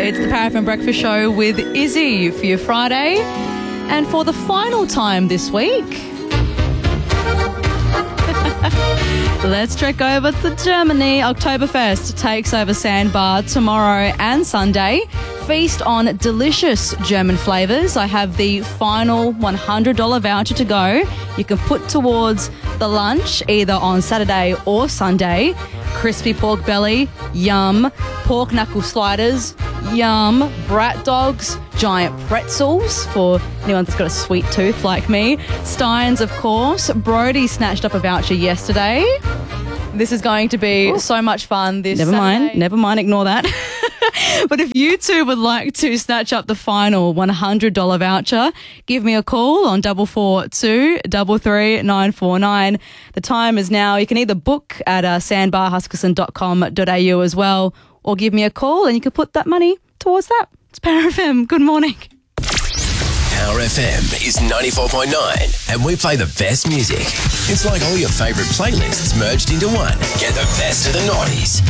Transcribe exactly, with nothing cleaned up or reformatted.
It's the Power F M Breakfast Show with Izzy for your Friday. And for the final time this week, let's trek over to Germany. Oktoberfest takes over Sandbar tomorrow and Sunday. Feast on delicious German flavours. I have the final one hundred dollars voucher to go. You can put towards the lunch either on Saturday or Sunday. Crispy pork belly, yum. Pork knuckle sliders, yum. Brat dogs, giant pretzels for anyone that's got a sweet tooth like me. Steins, of course. Brody snatched up a voucher yesterday. This is going to be Ooh. so much fun this Never Saturday. mind. Never mind. Ignore that. But if you too would like to snatch up the final one hundred dollars voucher, give me a call on double four two three three nine four nine. The time is now. You can either book at uh, sandbar huskisson dot com dot a u as well, or give me a call and you can put that money towards that. It's Power F M. Good morning. Power F M is ninety-four point nine and we play the best music. It's like all your favourite playlists merged into one. Get the best of the noughties.